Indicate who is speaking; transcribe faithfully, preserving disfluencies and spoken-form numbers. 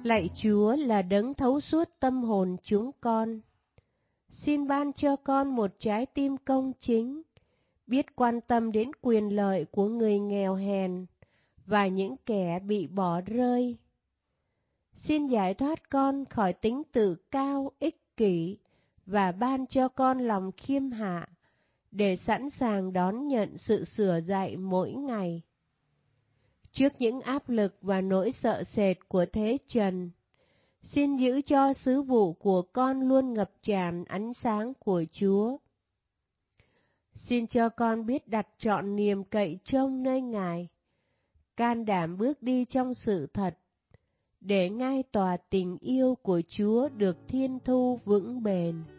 Speaker 1: Lạy Chúa là đấng thấu suốt tâm hồn chúng con. Xin ban cho con một trái tim công chính, biết quan tâm đến quyền lợi của người nghèo hèn và những kẻ bị bỏ rơi. Xin giải thoát con khỏi tính tự cao, ích kỷ và ban cho con lòng khiêm hạ để sẵn sàng đón nhận sự sửa dạy mỗi ngày. Trước những áp lực và nỗi sợ sệt của thế trần, xin giữ cho sứ vụ của con luôn ngập tràn ánh sáng của Chúa. Xin cho con biết đặt trọn niềm cậy trông nơi Ngài, can đảm bước đi trong sự thật, để ngai tòa tình yêu của Chúa được thiên thu vững bền.